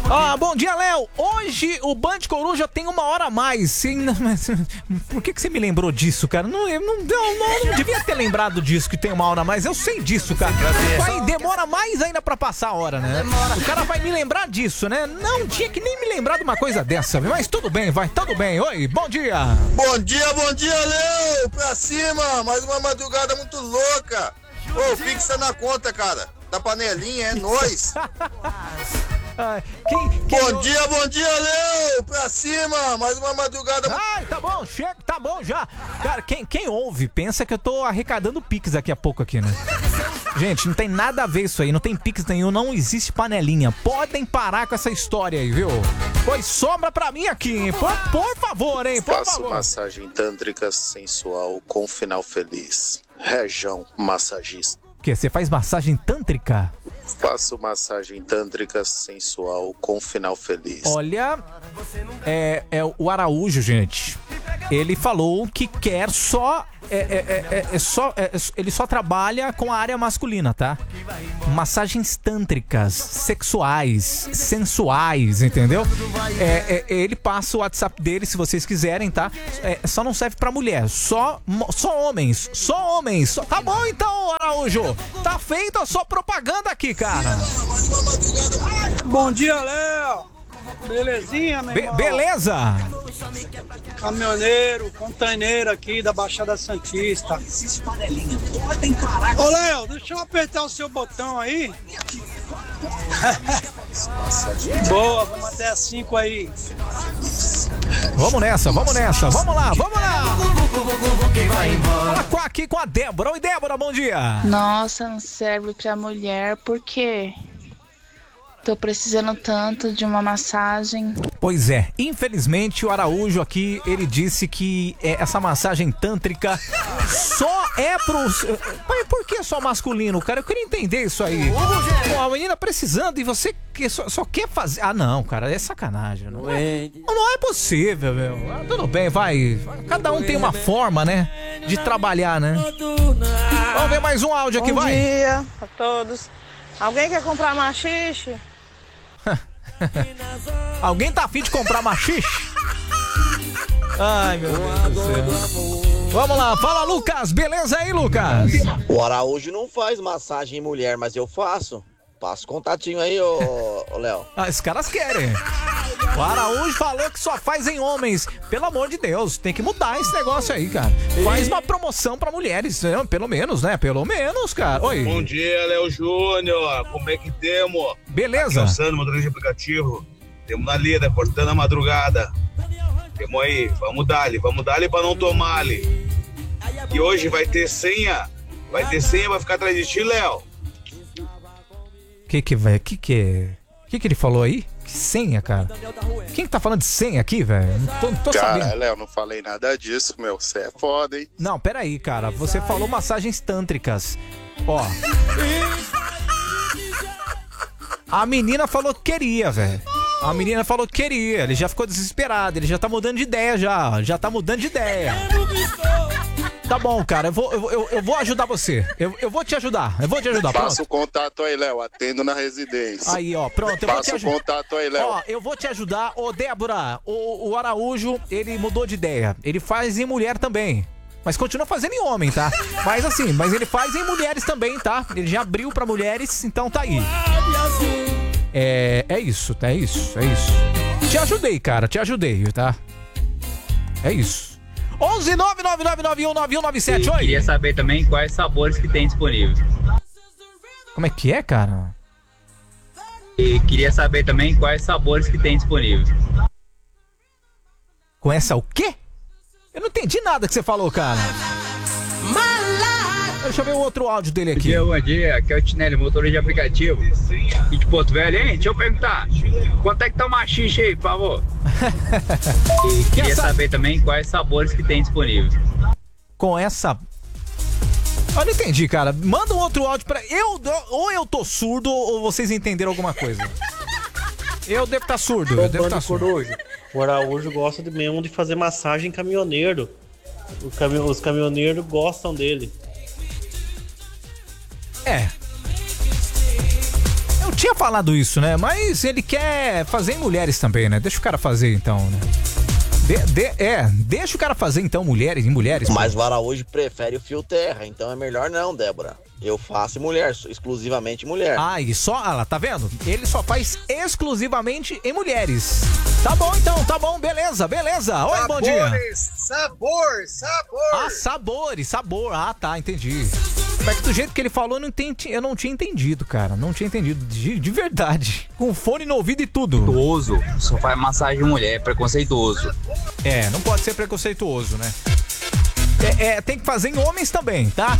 Bom dia, Léo. Hoje o Band Coruja tem 1 hora a mais. Mas, por que você me lembrou disso, cara? Não devia ter lembrado disso, que tem 1 hora a mais. Eu sei disso, cara. Aí demora mais ainda pra passar a hora, né? O cara vai me lembrar disso, né? Não tinha que nem me lembrar de uma coisa dessa, mas tudo bem, vai, tudo bem. Oi, bom dia. Bom dia, Léo. Pra cima, mais uma madrugada muito louca. Ô, fixa na conta, cara. Da panelinha, é nóis. Bom dia, Léo! Pra cima! Mais uma madrugada. Ai, tá bom, chega, tá bom já. Cara, quem ouve pensa que eu tô arrecadando Pix daqui a pouco aqui, né? Gente, não tem nada a ver isso aí, não tem Pix nenhum, não existe panelinha. Podem parar com essa história aí, viu? Pois sobra pra mim aqui, hein? Por favor, hein? Por Faço favor. massagem tântrica sensual com final feliz. Região massagista. O quê? Você faz massagem tântrica? Faço massagem tântrica sensual com final feliz. Olha, o Araújo, gente. Ele falou que quer ele só trabalha com a área masculina, tá? Massagens tântricas, sexuais, sensuais, entendeu? Ele passa o WhatsApp dele se vocês quiserem, tá? Só não serve pra mulher, só homens. Tá bom então, Araújo. Tá feita a sua propaganda aqui, cara. Bom dia, Léo. Belezinha, meu irmão? Beleza? Caminhoneiro, container aqui da Baixada Santista. Ô, Léo, deixa eu apertar o seu botão aí. Boa, vamos até as 5 aí. Vamos nessa. Vamos lá. Fala aqui com a Débora. Oi, Débora, bom dia. Nossa, não serve pra mulher, por quê? Tô precisando tanto de uma massagem. Pois é, infelizmente o Araújo aqui, ele disse que essa massagem tântrica só é pros... Mas por que só masculino, cara? Eu queria entender isso aí. Pô, a menina precisando e você que só quer fazer... Ah, não, cara, é sacanagem. Não é possível, meu. Tudo bem, vai. Cada um tem uma forma, né, de trabalhar, né? Vamos ver mais um áudio aqui, vai. Bom dia a todos. Alguém quer comprar machixe? Alguém tá afim de comprar machixe? Ai, meu Deus do céu. Vamos lá, fala, Lucas. Beleza aí, Lucas? O Araújo não faz massagem em mulher, mas eu faço. Passa o contatinho aí, ô Léo. Os caras querem. O Araújo falou que só faz em homens. Pelo amor de Deus, tem que mudar esse negócio aí, cara. Faz uma promoção pra mulheres, né? Pelo menos, né? Pelo menos, cara. Oi. Bom dia, Léo Júnior. Como é que temos? Beleza. Aqui é o Sandro, motorista de aplicativo. Temos na lida, cortando a madrugada. Temos aí, vamos dar-lhe pra não tomar ali. E hoje vai ter senha. Vai ficar atrás de ti, Léo. O que ele falou aí? Que senha, cara? Quem que tá falando de senha aqui, velho? Não tô Cara, sabendo. Léo, não falei nada disso, meu. Você é foda, hein? Não, peraí, cara. Você falou massagens tântricas. Ó. A menina falou que queria, velho. A menina falou que queria. Ele já ficou desesperado. Ele já tá mudando de ideia já. Já tá mudando de ideia. Tá bom, cara, eu vou ajudar você. Eu vou te ajudar. Passa o contato aí, Léo. Atendo na residência. Aí, ó, pronto. Eu vou te Passa o ajudar. contato aí, Léo. Ó, eu vou te ajudar. Ô, Débora, o Araújo, ele mudou de ideia. Ele faz em mulher também. Mas continua fazendo em homem, tá? Mas ele faz em mulheres também, tá? Ele já abriu pra mulheres, então tá aí. É isso. Te ajudei, cara, tá? É isso. 11999919197. Oi. Queria saber também quais sabores que tem disponíveis. Como é que é, cara? E queria saber também quais sabores que tem disponíveis. Com essa o quê? Eu não entendi nada que você falou, cara. Deixa eu ver o outro áudio dele aqui. Bom dia, aqui é o Tinelli, motorista de aplicativo. E de Porto Velho, hein? Deixa eu perguntar. Quanto é que tá o machixe aí, por favor? E queria saber também quais sabores que tem disponíveis. Com essa... Eu não entendi, cara. Manda um outro áudio pra... Ou eu tô surdo ou vocês entenderam alguma coisa. Eu devo estar surdo. O Araújo gosta mesmo de fazer massagem em caminhoneiro. Os caminhoneiros gostam dele. Eu tinha falado isso, né? Mas ele quer fazer em mulheres também, né? Deixa o cara fazer então, né? Deixa o cara fazer então em mulheres. Mas o Araújo prefere o fio terra, então é melhor não, Débora. Eu faço mulher, exclusivamente mulher. Ah, e só, lá, tá vendo? Ele só faz exclusivamente em mulheres. Tá bom então, tá bom, beleza. Oi, bom dia. Sabor. Ah, sabor. Ah, tá, entendi. Mas que do jeito que ele falou, eu não tinha entendido, cara. Não tinha entendido, de verdade. Com fone no ouvido e tudo. Preconceituoso. Só faz massagem em mulher, preconceituoso. Não pode ser preconceituoso, né? Tem que fazer em homens também, tá?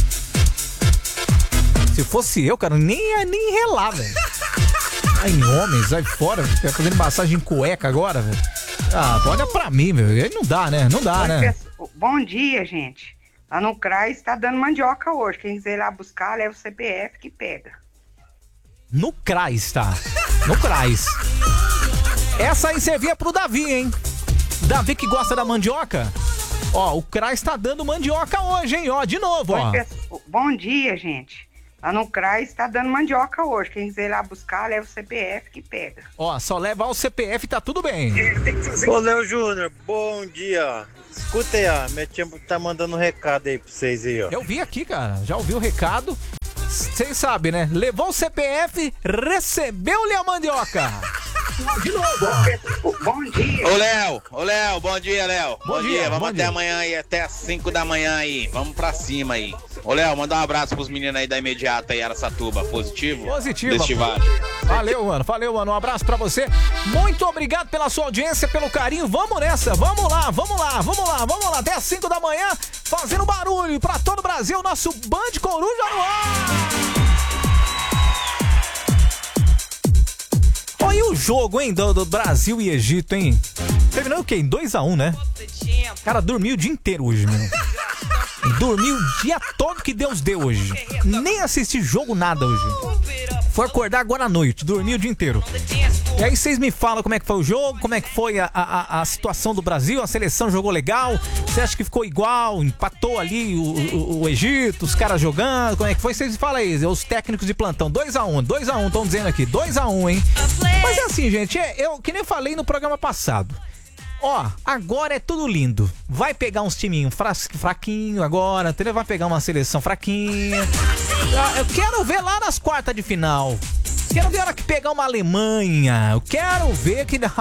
Se fosse eu, cara, nem relar, velho. Em homens, vai fora. Tá fazendo massagem em cueca agora, velho. Ah, olha pra mim, meu. Aí não dá, né? Bom dia, gente. Lá no CRAS tá dando mandioca hoje. Quem quiser ir lá buscar, leva o CPF que pega. No CRAS, tá? No CRAS. Essa aí servia pro Davi, hein? Davi que gosta da mandioca. Ó, o CRAS tá dando mandioca hoje, hein? Ó, de novo, ó. Bom dia, gente. Lá no CRAS tá dando mandioca hoje. Quem quiser ir lá buscar, leva o CPF que pega. Ó, só levar o CPF e tá tudo bem. Ô, Léo Júnior, bom dia. Escuta aí, ó. Meu tempo tá mandando um recado aí pra vocês aí, ó. Eu vi aqui, cara. Já ouvi o recado. Vocês sabem, né? Levou o CPF, recebeu-lhe a mandioca. De novo. Bom dia. Ô, Léo, bom dia, Léo. Bom dia. Vamos até amanhã aí, até as 5 da manhã aí. Vamos pra cima aí. Ô, Léo, manda um abraço pros meninos aí da Imediata aí, Araçatuba. Positivo? Positivo. Valeu, mano. Um abraço pra você. Muito obrigado pela sua audiência, pelo carinho. Vamos nessa. Vamos lá. Até as 5 da manhã, fazendo barulho pra todo o Brasil. Nosso Band Coruja no ar. Olha o jogo, hein, do Brasil e Egito, hein? Terminou o quê? Em 2-1, né? O cara dormiu o dia inteiro hoje, meu. Dormiu o dia todo que Deus deu hoje. Nem assisti jogo, nada hoje. Foi acordar agora à noite, dormiu o dia inteiro. E aí vocês me falam como é que foi o jogo, como é que foi a situação do Brasil, a seleção jogou legal, você acha que ficou igual, empatou ali o Egito, os caras jogando, como é que foi? Vocês me falam aí, os técnicos de plantão, 2-1, estão dizendo aqui, 2-1, hein? Mas é assim, gente, eu que nem falei no programa passado. Ó, agora é tudo lindo. Vai pegar uns timinhos fraquinho agora, entendeu? Vai pegar uma seleção fraquinha. Eu quero ver lá nas quartas de final. Quero ver a hora que pegar uma Alemanha. Eu quero ver que... eu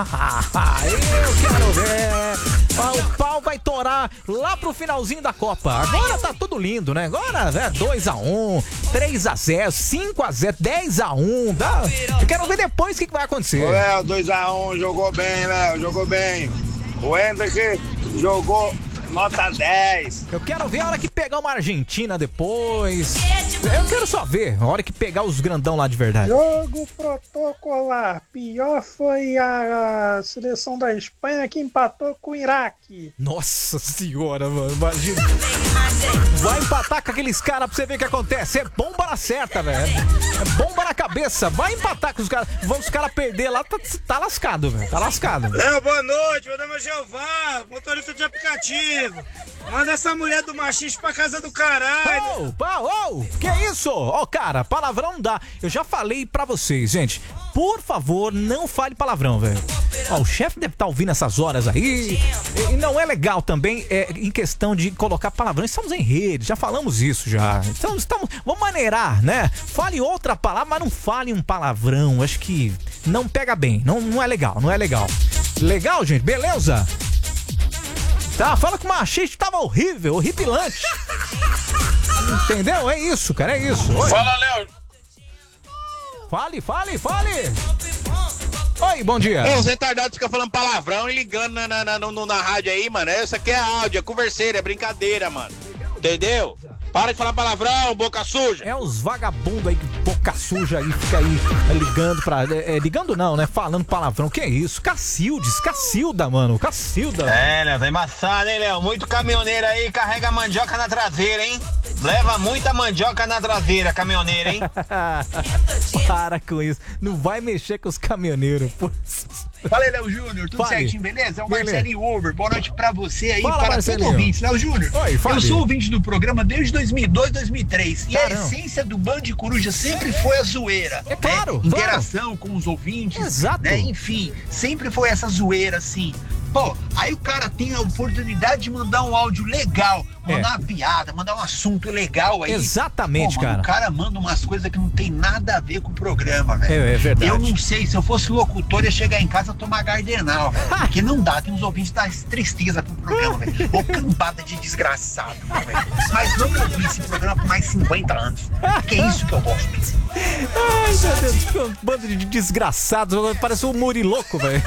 quero ver. O pau vai torar lá pro finalzinho da Copa. Agora tá tudo lindo, né? Agora é 2-1, 3-0, 5-0, 10-1. Eu quero ver depois o que vai acontecer. Ô, Léo, 2-1, jogou bem, Léo, jogou bem. O Hendrick jogou nota 10. Eu quero ver a hora que pegar uma Argentina depois. Eu quero só ver a hora que pegar os grandão lá de verdade. Jogo protocolar. Pior foi a seleção da Espanha que empatou com o Iraque. Nossa senhora, mano. Imagina. Vai empatar com aqueles caras pra você ver o que acontece. É bomba na certa, velho. É bomba na cabeça. Vai empatar com os caras. Vamos os caras perder lá, tá lascado, velho. Tá lascado. Boa noite. Meu nome é Jeová, motorista de aplicativo. Manda essa mulher do machismo pra casa do caralho. Que isso? Cara, palavrão não dá. Eu já falei pra vocês, gente. Por favor, não fale palavrão, velho. O chefe deve estar ouvindo essas horas aí. E não é legal também em questão de colocar palavrão. Estamos em rede, já falamos isso já. Então, vamos maneirar, né? Fale outra palavra, mas não fale um palavrão. Acho que não pega bem. Não é legal, não é legal. Legal, gente? Beleza? Tá, fala que o machista tava horrível, horripilante. Entendeu? É isso, cara, é isso. Oi. Fala, Léo. Fale. Oi, bom dia. Os retardados ficam falando palavrão e ligando na rádio aí, mano. Isso aqui é áudio, é converseira, é brincadeira, mano. Entendeu? Para de falar palavrão, boca suja. É os vagabundos aí, boca suja aí, fica aí ligando pra... ligando não, né? Falando palavrão. Que é isso? Cacilda, mano. Cacilda. Léo, tá embaçado, hein, Léo? Muito caminhoneiro aí, carrega mandioca na traseira, hein? Leva muita mandioca na traseira, caminhoneiro, hein? Para com isso. Não vai mexer com os caminhoneiros, pô. Fala aí, Léo Júnior, tudo certinho, beleza? É o Beleza. Marcelinho Uber, boa noite pra você aí, Fala, para Marcelinho. todo ouvinte, Léo Júnior. Oi, fale. Eu sou ouvinte ouvindo o programa desde 2002, 2003. E Caramba. a essência do Band Coruja sempre foi a zoeira. É claro, né? Interação com os ouvintes. Exato. Né? Enfim, sempre foi essa zoeira, assim. Pô, aí o cara tem a oportunidade de mandar um áudio legal, mandar uma piada, mandar um assunto legal aí. Exatamente, pô, mano, cara. O cara manda umas coisas que não tem nada a ver com o programa, velho. É verdade. Eu não sei, se eu fosse locutor, ia chegar em casa e tomar Gardenal, velho. Porque não dá, tem uns ouvintes que dá tristeza pro programa, velho. Ô, cambada de desgraçado, velho. Mas vamos ouvir esse programa por mais 50 anos. Que é isso que eu gosto. Ai, meu Deus, que um bando de desgraçados. Parece um Muriloco, velho.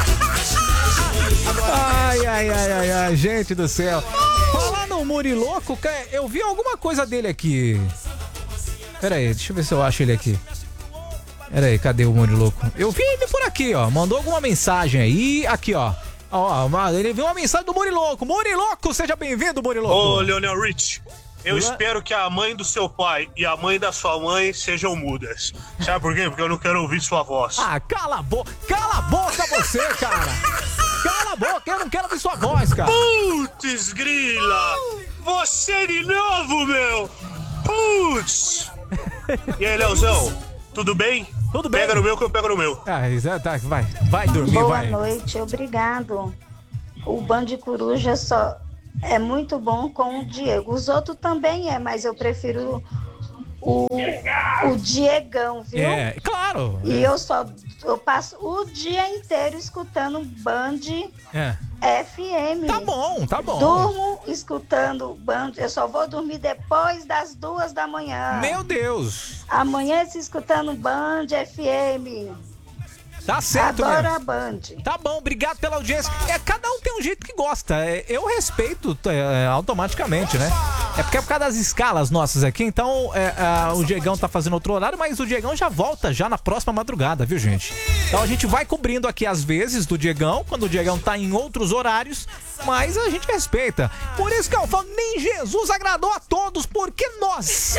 Ai, gente do céu. Falar no Muriloco, eu vi alguma coisa dele aqui. Pera aí, deixa eu ver se eu acho ele aqui. Pera aí, cadê o Muriloco? Eu vi ele por aqui, ó. Mandou alguma mensagem aí. Aqui, ó. Ó, ele viu uma mensagem do Muriloco. Muriloco, seja bem-vindo, Muriloco. Ô, Leonel Rich, eu espero que a mãe do seu pai e a mãe da sua mãe sejam mudas. Sabe por quê? Porque eu não quero ouvir sua voz. Ah, cala a boca você, cara. Cala a boca, eu não quero ouvir sua voz, cara. Putz, grila! Você de novo, meu! Putz! E aí, Leozão, tudo bem? Tudo bem. Pega no meu que eu pego no meu. Ah, tá, vai dormir, vai. Boa noite, obrigado. O Band Coruja só é muito bom com o Diego. Os outros também mas eu prefiro o Diegão, viu? É, claro. E eu passo o dia inteiro escutando Band FM. Tá bom. Durmo escutando Band. Eu só vou dormir depois das 2 da manhã. Meu Deus. Amanhece escutando Band FM. Tá certo, Adoro mesmo. a Band. Tá bom, obrigado pela audiência. Cada um tem um jeito que gosta. Eu respeito automaticamente, né? É porque é por causa das escalas nossas aqui. Então, o Diegão tá fazendo outro horário, mas o Diegão já volta já na próxima madrugada, viu, gente? Então a gente vai cobrindo aqui às vezes do Diegão, quando o Diegão tá em outros horários, mas a gente respeita. Por isso que eu falo, nem Jesus agradou a todos, porque nós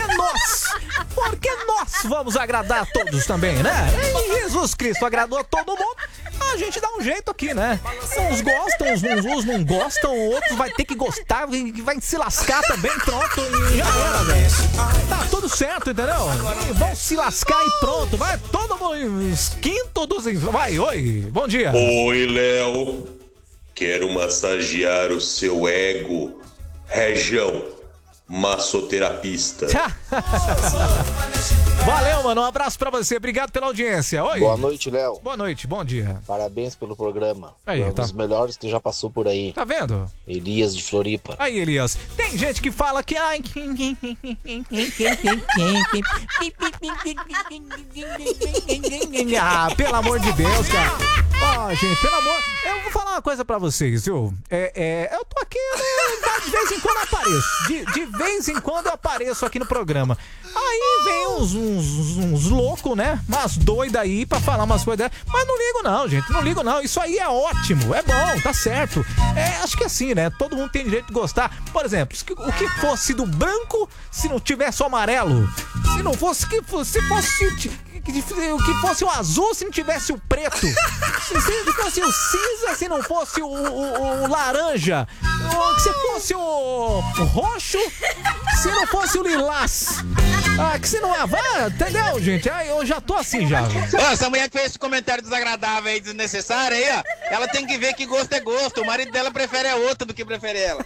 vamos agradar a todos também, né? E Jesus Cristo agradou a todo mundo, a gente dá um jeito aqui, né? Uns gostam, uns não gostam, outros vai ter que gostar, vai se lascar também, pronto, e já era, velho. Tá tudo certo, entendeu? E vão se lascar e pronto, vai todo mundo, quinto dos... Vai, oi, bom dia. Oi, Léo. Quero massagear o seu ego, região massoterapista. Valeu, mano, um abraço pra você, obrigado pela audiência. Oi. Boa noite, Léo. Boa noite, bom dia. Parabéns pelo programa. Aí, um dos melhores que já passou por aí. Tá vendo? Elias de Floripa. Aí, Elias, tem gente que fala que... Ai, ah, pelo amor de Deus, cara. Ó, gente, pelo amor... Eu vou falar uma coisa pra vocês, viu? Eu tô aqui, de vez em quando eu apareço. De vez em quando eu apareço aqui no programa. Aí vem uns loucos, né? Umas doidas aí pra falar umas coisas. Mas não ligo não, gente. Não ligo não. Isso aí é ótimo. É bom, tá certo. Acho que assim, né? Todo mundo tem direito de gostar. Por exemplo, o que fosse do branco se não tivesse o amarelo. Se não fosse... Se fosse o azul se não tivesse o preto. Se fosse o cinza se não fosse o laranja. Se fosse o roxo se não fosse o lilás. Que se não vai, entendeu, gente? Eu já tô assim já. Essa mulher que fez esse comentário desagradável aí, desnecessário aí, ó. Ela tem que ver que gosto é gosto. O marido dela prefere a outra do que prefere ela.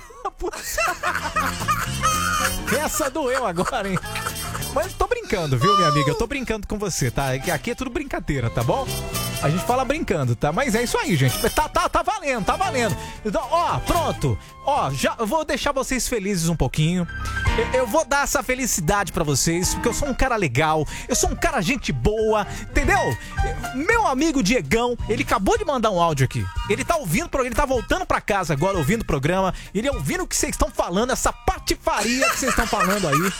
Essa doeu agora, hein? Mas eu tô brincando, viu, minha amiga? Eu tô brincando com você, tá? Aqui é tudo brincadeira, tá bom? A gente fala brincando, tá? Mas é isso aí, gente. Tá valendo, tá valendo. Então, pronto. Já eu vou deixar vocês felizes um pouquinho. Eu vou dar essa felicidade pra vocês, porque eu sou um cara legal, eu sou um cara gente boa, entendeu? Meu amigo Diegão, ele acabou de mandar um áudio aqui. Ele tá ouvindo, ele tá voltando pra casa agora, ouvindo o programa. Ele é ouvindo o que vocês estão falando, essa patifaria que vocês estão falando aí.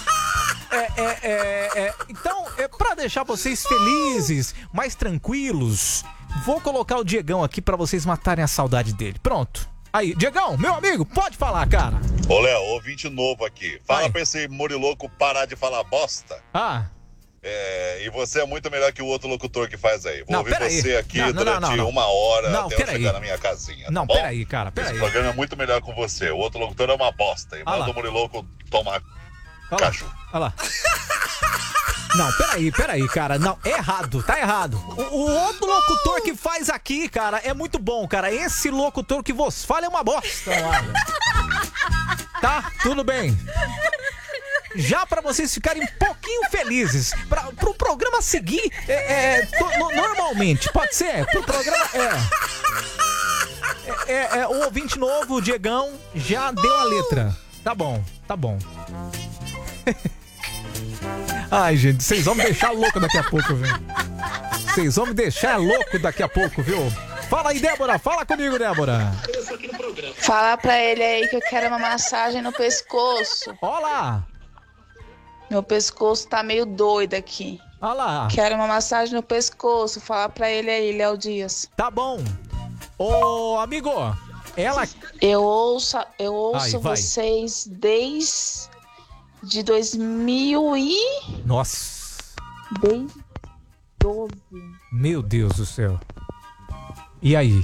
Então, pra deixar vocês felizes, mais tranquilos, vou colocar o Diegão aqui pra vocês matarem a saudade dele. Pronto. Aí, Diegão, meu amigo, pode falar, cara. Ô, Léo, ouvinte novo aqui. Fala pra esse Muriloco parar de falar bosta. E você é muito melhor que o outro locutor que faz aí. Vou ouvir você aqui durante não. uma hora Não, até eu chegar na minha casinha. Não, tá bom? peraí, cara, peraí. Esse programa é muito melhor com você. O outro locutor é uma bosta. E manda o Muriloco tomar caju. Olha lá. Não, peraí, cara. Não, é errado, tá errado. O outro locutor que faz aqui, cara, é muito bom, cara. Esse locutor que você fala é uma bosta, mano. Tá? Tudo bem. Já pra vocês ficarem um pouquinho felizes, pro programa seguir normalmente, pode ser? Pro programa o ouvinte novo, o Diegão, já deu a letra. Tá bom. Ai, gente, vocês vão me deixar louco daqui a pouco, viu? Vocês vão me deixar louco daqui a pouco, viu? Fala aí, Débora, fala comigo, Débora. Fala pra ele aí que eu quero uma massagem no pescoço. Olha lá. Meu pescoço tá meio doido aqui. Olha lá. Quero uma massagem no pescoço. Fala pra ele aí, Léo Dias. Tá bom. Ô, amigo, ela... Eu ouço vocês desde 2000 e... Nossa. Desde 12. Meu Deus do céu. E aí?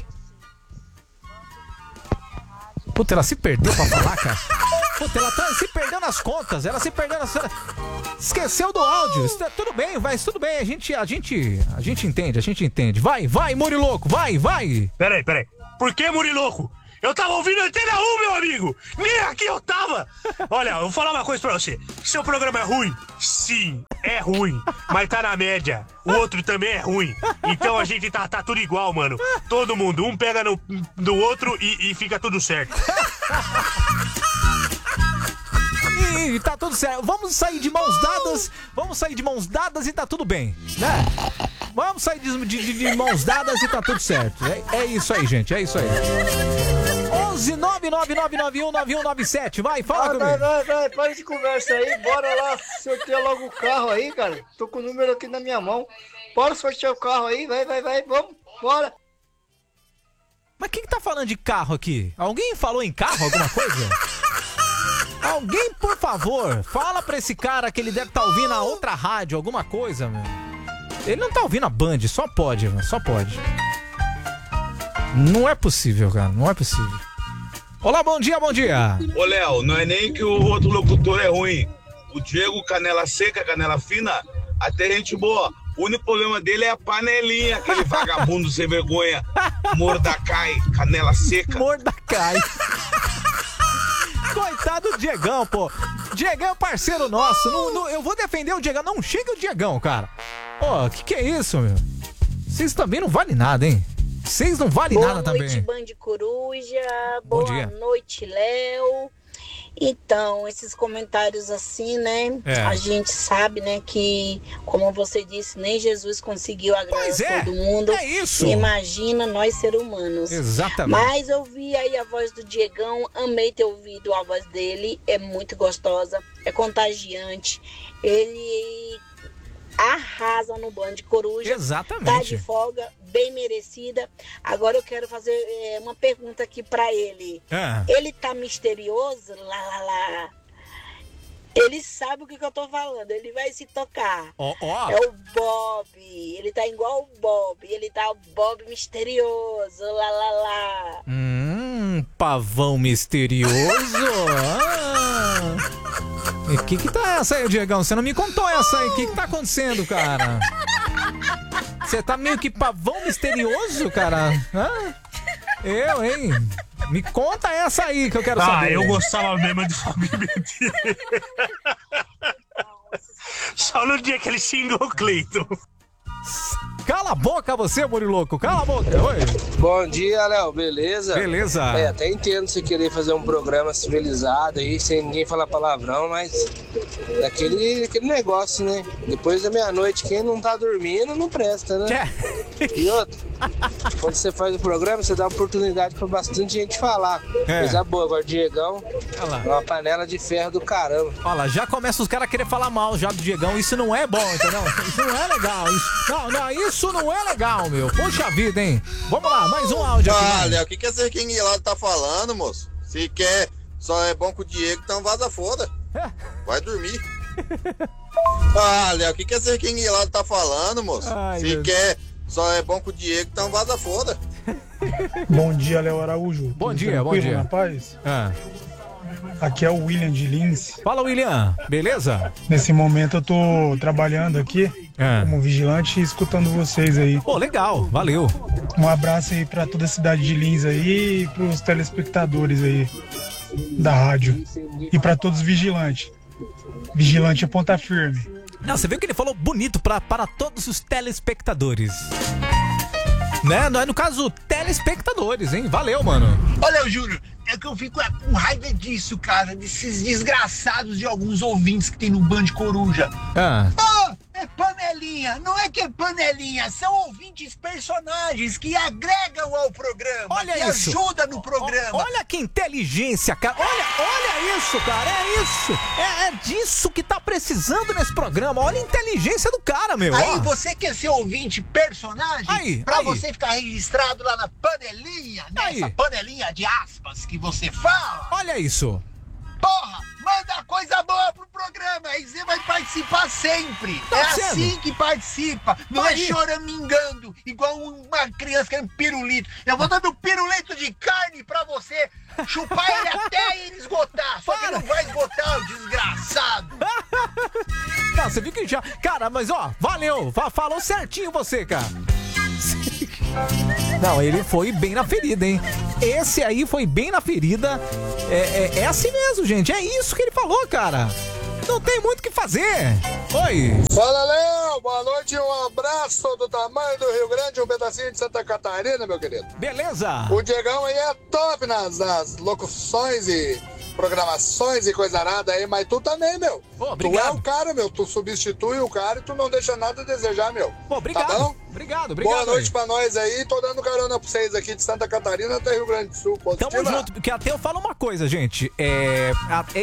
Puta, ela se perdeu pra falar, cara. Puta, ela tá se perdendo nas contas. Ela se perdeu nas... Esqueceu do áudio. Tudo bem, a gente entende. Vai, Muriloco, vai. Peraí. Por que, Muriloco? Eu tava ouvindo a Antena 1, meu amigo! Nem aqui eu tava! Olha, eu vou falar uma coisa pra você. Seu programa é ruim? Sim, é ruim. Mas tá na média. O outro também é ruim. Então a gente tá tudo igual, mano. Todo mundo, um pega no outro e fica tudo certo. E tá tudo certo. Vamos sair de mãos dadas e tá tudo bem, né? Vamos sair de mãos dadas e tá tudo certo. É isso aí, gente, é isso aí. 11999919197. Vai, fala comigo. Vai, para de conversa aí. Bora lá sortear logo o carro aí, cara. Tô com o número aqui na minha mão. Bora sortear o carro aí, vai, vamos, bora. Mas quem que tá falando de carro aqui? Alguém falou em carro, alguma coisa? Alguém, por favor, fala pra esse cara que ele deve estar ouvindo a outra rádio, alguma coisa, meu. Ele não tá ouvindo a Band, só pode, mano, só pode. Não é possível, cara, não é possível. Olá, bom dia. Ô, Léo, não é nem que o outro locutor é ruim. O Diego, canela seca, canela fina, até gente boa. O único problema dele é a panelinha, aquele vagabundo sem vergonha. Mordecai, canela seca. Mordecai. Coitado do Diegão, pô. Diegão é parceiro nosso. Eu vou defender o Diegão. Não chega o Diegão, cara. Ó, que é isso, meu? Vocês também não valem nada, hein? Vocês não valem nada também. Boa noite, Band Coruja. Bom Boa dia. noite, Léo. Então, esses comentários assim, né? A gente sabe, né, que, como você disse, nem Jesus conseguiu agradar todo mundo. É isso. Imagina nós, seres humanos. Exatamente. Mas eu vi aí a voz do Diegão, amei ter ouvido a voz dele. É muito gostosa, é contagiante. Ele arrasa no Band Coruja. Exatamente. Tá de folga, bem merecida. Agora eu quero fazer uma pergunta aqui pra ele. Ele tá misterioso? Lá. Ele sabe o que eu tô falando. Ele vai se tocar. É o Bob. Ele tá igual o Bob. Ele tá o Bob misterioso. Lá. Pavão misterioso. E que tá essa aí, Diegão? Você não me contou essa aí. O que tá acontecendo, cara? Você tá meio que pavão misterioso, cara? Eu, hein? Me conta essa aí que eu quero saber. Eu gostava mesmo de família. Só no dia que ele xingou o Cleiton. Cala a boca você, Muriloco. Cala a boca. Oi. Bom dia, Léo. Beleza? Beleza. Até entendo você querer fazer um programa civilizado aí, sem ninguém falar palavrão, mas aquele negócio, né? Depois da meia-noite, quem não tá dormindo não presta, né? E outro, quando você faz o programa, você dá oportunidade pra bastante gente falar. Coisa boa. Agora, Diegão, uma panela de ferro do caramba. Olha lá, já começa os caras a querer falar mal já do Diegão. Isso não é bom, entendeu? Isso não é legal. Isso não é legal, meu. Poxa vida, hein? Vamos lá, mais um áudio aqui. Léo, o que esse King lá tá falando, moço? Se quer, só é bom com o Diego, então vaza foda. Vai dormir. Ah, Léo, o que esse King lá tá falando, moço? Ai, Se quer, só é bom com o Diego, então vaza foda. Bom dia, Léo Araújo. Bom Tudo dia, bom tranquilo, dia. na paz? Ah. Aqui é o William de Lins. Fala, William. Beleza? Nesse momento eu tô trabalhando aqui como vigilante e escutando vocês aí. Pô, legal. Valeu. Um abraço aí pra toda a cidade de Lins aí e pros telespectadores aí da rádio. E pra todos os vigilantes. Vigilante é ponta firme. Não, você viu que ele falou bonito para todos os telespectadores. Né? No caso, telespectadores, hein? Valeu, mano. Olha, eu juro, é que eu fico com raiva disso, cara, desses desgraçados de alguns ouvintes que tem no Band Coruja. É panelinha, não é que é panelinha, são ouvintes personagens que agregam ao programa, olha que isso. ajudam no programa. Olha que inteligência, cara. Olha isso, cara. É isso. É disso que tá precisando nesse programa. Olha a inteligência do cara, meu. Aí você quer ser ouvinte personagem? Pra você ficar registrado lá na panelinha, nessa panelinha de aspas que você fala. Olha isso. Porra, manda coisa boa pro programa, aí você vai participar sempre. Tá é sendo? assim que participa, não Aí. é choramingando, igual uma criança querendo pirulito. Eu vou dando pirulito de carne pra você chupar ele até ele esgotar, só que não vai esgotar, o desgraçado. Não, você viu que já... Cara, mas ó, valeu. Falou certinho você, cara. Não, ele foi bem na ferida, hein? Esse aí foi bem na ferida. É assim mesmo, gente. É isso que ele falou, cara. Não tem muito o que fazer. Oi. Fala, Léo. Boa noite. Um abraço do tamanho do Rio Grande, um pedacinho de Santa Catarina, meu querido. Beleza. O Diegão aí é top nas locuções e programações e coisa nada aí, mas tu também, meu. Pô, tu é o cara, meu. Tu substitui o cara e tu não deixa nada a desejar, meu. Pô, obrigado. Tá bom? Obrigado. Boa noite pra nós aí. Tô dando carona pra vocês aqui de Santa Catarina até Rio Grande do Sul. Positiva? Tamo junto, porque até eu falo uma coisa, gente.